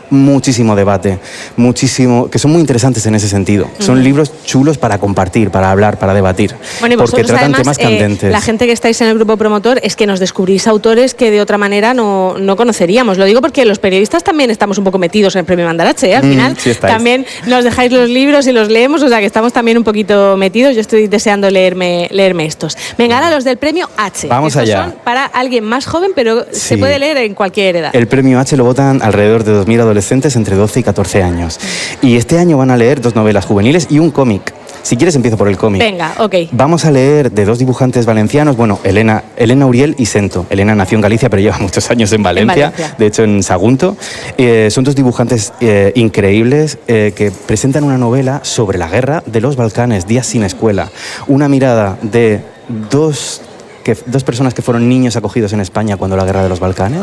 muchísimo debate, que son muy interesantes en ese sentido. Son libros chulos para compartir, para hablar, para debatir, bueno, y porque tratan además, temas candentes. La gente que estáis en el grupo promotor es que nos descubrís autores que de otra manera no conoceríamos. Lo digo porque los periodistas también estamos un poco metidos en el Premio Mandarache, ¿eh? Al final sí también nos dejáis los libros y los leemos, o sea que estamos también un poquito metidos. Yo estoy deseando leerme estos. Venga, ahora los del Premio H. Vamos allá. Son para alguien más joven, pero se puede leer en cualquier edad. El Premio H lo votan alrededor de 2.000 adolescentes entre 12 y 14 años. Y este año van a leer 2 novelas juveniles y un cómic. Si quieres, empiezo por el cómic. Venga, ok. Vamos a leer de 2 dibujantes valencianos, bueno, Elena Uriel y Sento. Elena nació en Galicia, pero lleva muchos años en Valencia, de hecho en Sagunto. Son 2 dibujantes increíbles que presentan una novela sobre la guerra de los Balcanes, Días sin escuela. Una mirada de dos personas que fueron niños acogidos en España cuando la guerra de los Balcanes,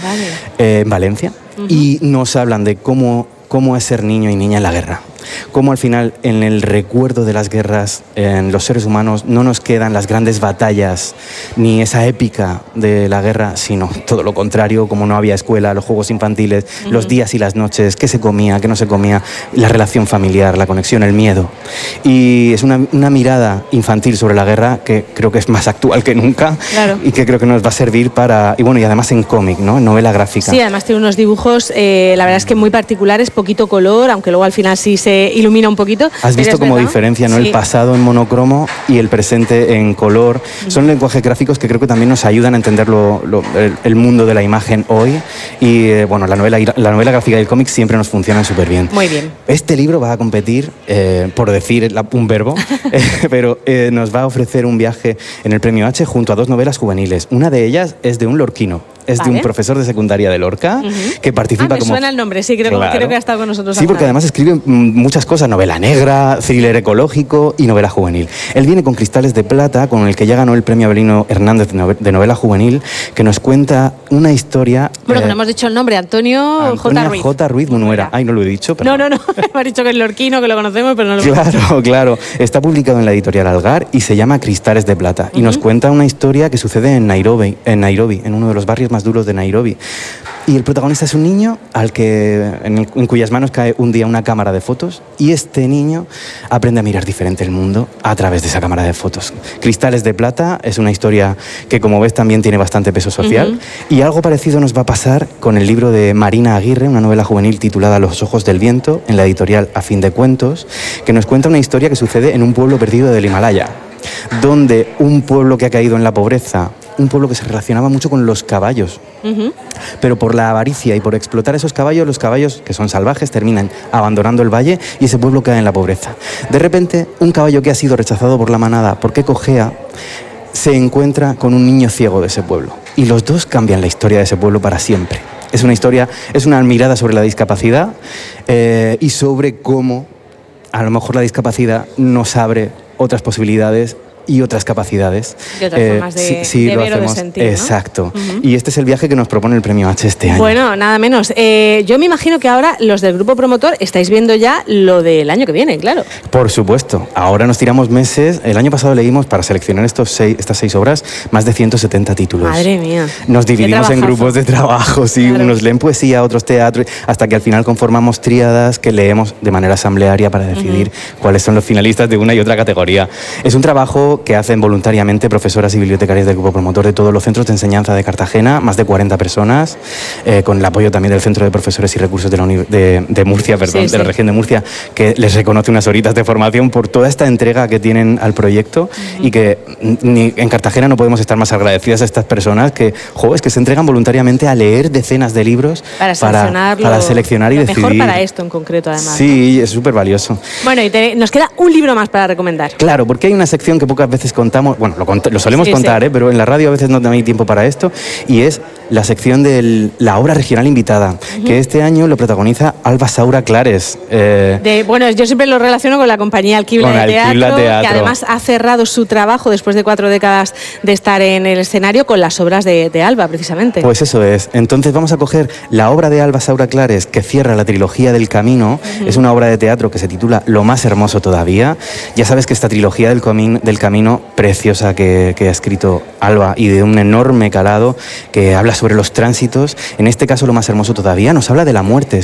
en Valencia, y nos hablan de cómo es ser niño y niña en la guerra. Cómo al final, en el recuerdo de las guerras, en los seres humanos no nos quedan las grandes batallas ni esa épica de la guerra, sino todo lo contrario, como no había escuela, los juegos infantiles, los días y las noches, qué se comía, qué no se comía, la relación familiar, la conexión, el miedo. Y es una mirada infantil sobre la guerra que creo que es más actual que nunca, y que creo que nos va a servir para... Y bueno, y además en cómic, ¿no? En novela gráfica. Sí, además tiene unos dibujos, la verdad es que muy particulares, poquito color, aunque luego al final sí se ilumina un poquito. Has visto cómo diferencia, ¿no? Sí. El pasado en monocromo y el presente en color. Son lenguajes gráficos que creo que también nos ayudan a entender el mundo de la imagen hoy. Y bueno, la novela gráfica y el cómic siempre nos funcionan súper bien. Muy bien. Este libro va a competir, por decir un verbo, pero nos va a ofrecer un viaje en el Premio H junto a 2 novelas juveniles. Una de ellas es de un lorquino. Es de un profesor de secundaria de Lorca que participa como... Me suena el nombre, sí, creo que ha estado con nosotros. Sí, porque además escribe muchas cosas, novela negra, thriller ecológico y novela juvenil. Él viene con Cristales de Plata, con el que ya ganó el Premio Avelino Hernández de novela juvenil, que nos cuenta una historia... Bueno, que no hemos dicho el nombre, Antonio J. Ruiz Munuera. Ay, no lo he dicho. Pero... No, me ha dicho que es lorquino, que lo conocemos, pero no lo hemos dicho. Claro. Está publicado en la editorial Algar y se llama Cristales de Plata. Y nos cuenta una historia que sucede en Nairobi, en uno de los barrios más duros de Nairobi. Y el protagonista es un niño en cuyas manos cae un día una cámara de fotos, y este niño aprende a mirar diferente el mundo a través de esa cámara de fotos. Cristales de Plata es una historia que, como ves, también tiene bastante peso social, y algo parecido nos va a pasar con el libro de Marina Aguirre, una novela juvenil titulada Los ojos del viento, en la editorial A Fin de Cuentos, que nos cuenta una historia que sucede en un pueblo perdido del Himalaya, donde un pueblo que ha caído en la pobreza, un pueblo que se relacionaba mucho con los caballos, pero por la avaricia y por explotar esos caballos, los caballos, que son salvajes, terminan abandonando el valle y ese pueblo cae en la pobreza. De repente, un caballo que ha sido rechazado por la manada porque cojea, se encuentra con un niño ciego de ese pueblo, y los dos cambian la historia de ese pueblo para siempre. Es una historia, es una mirada sobre la discapacidad y sobre cómo a lo mejor la discapacidad nos abre otras posibilidades y otras capacidades. De otras formas de ver o de sentir, ¿no? Exacto. Y este es el viaje que nos propone el Premio H este año. Bueno, nada menos. Yo me imagino que ahora los del grupo promotor estáis viendo ya lo del año que viene, claro. Por supuesto. Ahora nos tiramos meses. El año pasado leímos, para seleccionar estas 6 obras, más de 170 títulos. Madre mía. Nos dividimos en grupos de trabajo, sí. Claro. Unos leen poesía, otros teatro, hasta que al final conformamos tríadas que leemos de manera asamblearia para decidir cuáles son los finalistas de una y otra categoría. Es un trabajo que hacen voluntariamente profesoras y bibliotecarias del grupo promotor de todos los centros de enseñanza de Cartagena, más de 40 personas, con el apoyo también del Centro de Profesores y Recursos de Murcia, de la región de Murcia, que les reconoce unas horitas de formación por toda esta entrega que tienen al proyecto, y que en Cartagena no podemos estar más agradecidas a estas personas que se entregan voluntariamente a leer decenas de libros para seleccionar y decidir. Mejor para esto en concreto, además. Sí, ¿no? Es súper valioso. Bueno, y nos queda un libro más para recomendar. Claro, porque hay una sección que pocas veces contamos, bueno, lo solemos contar, pero en la radio a veces no hay tiempo para esto, y es la sección de la obra regional invitada, que este año lo protagoniza Alba Saura Clares. Bueno, yo siempre lo relaciono con la compañía Alquibla de Teatro, que además ha cerrado su trabajo después de 4 décadas de estar en el escenario con las obras de Alba, precisamente. Pues eso es. Entonces vamos a coger la obra de Alba Saura Clares, que cierra la trilogía del Camino. Es una obra de teatro que se titula Lo más hermoso todavía. Ya sabes que esta trilogía del Camino, preciosa, que ha escrito Alba, y de un enorme calado, que habla sobre los tránsitos. En este caso, Lo más hermoso todavía nos habla de la muerte.